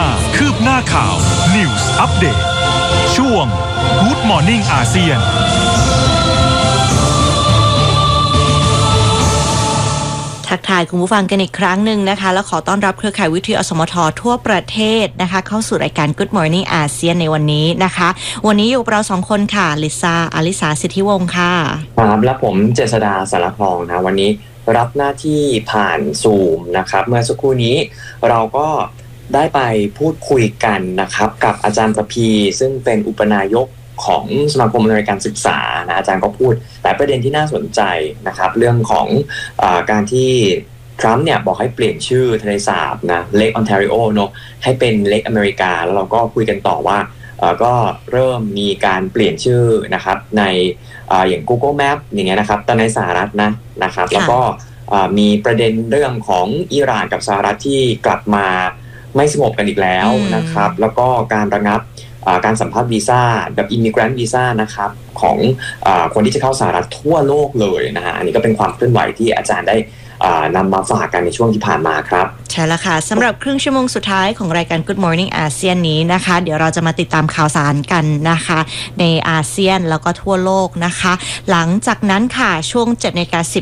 คืบหน้าข่าว News Update ช่วง Good Morning อาเซียนทักทายคุณผู้ฟังกันอีกครั้งหนึ่งนะคะแล้วขอต้อนรับเครือข่ายวิทยุอสมททั่วประเทศนะคะเข้าสู่รายการ Good Morning อาเซียนในวันนี้นะคะวันนี้อยู่เรา2คนค่ะลิซ่าอลิสาสิทธิวงศ์ค่ะครับและผมเจษฎาสารทองนะวันนี้รับหน้าที่ผ่านซูมนะครับเมื่อสักครู่นี้เราก็ได้ไปพูดคุยกันนะครับกับอาจารย์ประพีซึ่งเป็นอุปนายกของสมาคมอเมริกันศึกษานะอาจารย์ก็พูดแต่ประเด็นที่น่าสนใจนะครับเรื่องของการที่ทรัมป์เนี่ยบอกให้เปลี่ยนชื่อทะเลสาบนะเลคออนแทริโอเนาะให้เป็นเลคอเมริกาแล้วเราก็คุยกันต่อว่าก็เริ่มมีการเปลี่ยนชื่อนะครับในอย่าง Google Map อย่างเงี้ยนะครับแต่ในสหรัฐนะครับแล้วก็มีประเด็นเรื่องของอิหร่านกับสหรัฐที่กลับมาไม่สงบกันอีกแล้วนะครับแล้วก็การระงับการสัมภาษณ์วีซ่าแบบ immigrant visa นะครับของคนที่จะเข้าสหรัฐทั่วโลกเลยนะฮะอันนี้ก็เป็นความเคลื่อนไหวที่อาจารย์ได้นำมาฝากกันในช่วงที่ผ่านมาครับใช่แล้วค่ะสำหรับครึ่งชั่วโมงสุดท้ายของรายการ Good Morning อาเซียนนี้นะคะเดี๋ยวเราจะมาติดตามข่าวสารกันนะคะในอาเซียนแล้วก็ทั่วโลกนะคะหลังจากนั้นค่ะช่วง 7:10